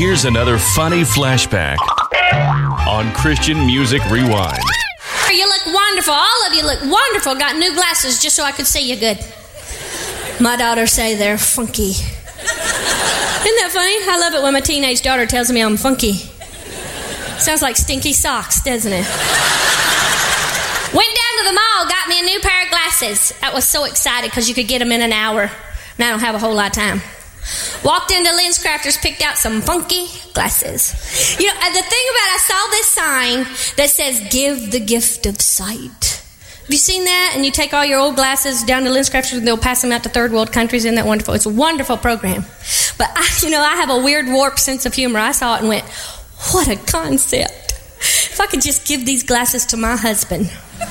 Here's another funny flashback on Christian Music Rewind. You look wonderful. All of you look wonderful. Got new glasses just so I could see you good. My daughters say they're funky. Isn't that funny? I love it when my teenage daughter tells me I'm funky. Sounds like stinky socks, doesn't it? Went down to the mall, got me a new pair of glasses. I was so excited because you could get them in an hour. And I don't have a whole lot of time. Walked into LensCrafters, picked out some funky glasses. You know, the thing about it, I saw this sign that says, give the gift of sight. Have you seen that? And you take all your old glasses down to LensCrafters and they'll pass them out to third world countries. Isn't that wonderful? It's a wonderful program. But I have a weird warped sense of humor. I saw it and went, what a concept. If I could just give these glasses to my husband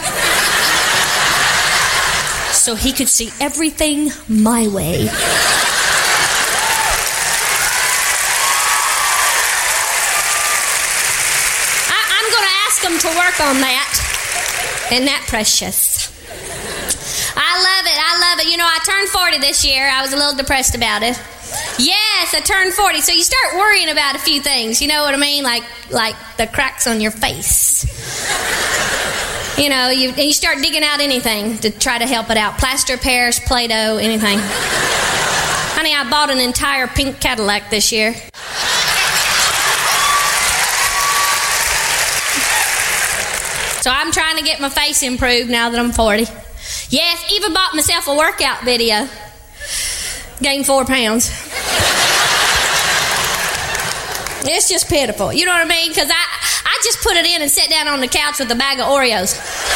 so he could see everything my way. I'm going to ask him to work on that. Isn't that precious? I love it. You know, I turned 40 this year. I was a little depressed about it. Yes, I turned 40. So you start worrying about a few things. You know what I mean? Like the cracks on your face. You know, you start digging out anything to try to help it out. Plaster, Paris, Play-Doh, anything. Honey, I bought an entire pink Cadillac this year. So I'm trying to get my face improved now that I'm 40. Yes, even bought myself a workout video. Gained 4 pounds. It's just pitiful. You know what I mean? Because I just put it in and sat down on the couch with a bag of Oreos.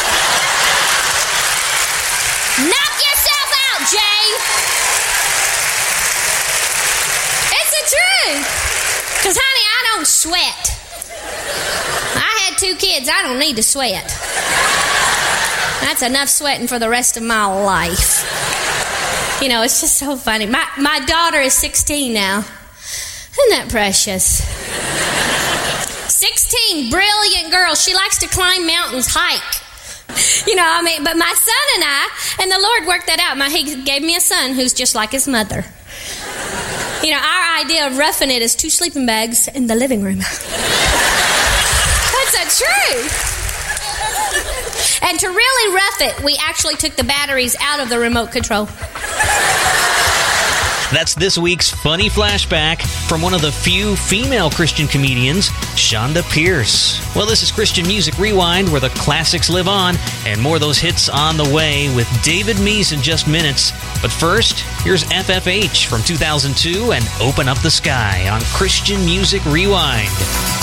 Knock yourself out, Jay. It's the truth. Because, honey, I don't sweat. I had 2 kids. I don't need to sweat. That's enough sweating for the rest of my life. You know, it's just so funny. My daughter is 16 now. Isn't that precious? 16, brilliant girl. She likes to climb mountains, hike. You know, I mean, but my son and the Lord worked that out. He gave me a son who's just like his mother. You know, our idea of roughing it is 2 sleeping bags in the living room. That's the truth. And to really rough it, we actually took the batteries out of the remote control. That's this week's funny flashback from one of the few female Christian comedians, Shonda Pierce. Well, this is Christian Music Rewind, where the classics live on, and more of those hits on the way with David Meese in just minutes. But first, here's FFH from 2002 and Open Up the Sky on Christian Music Rewind.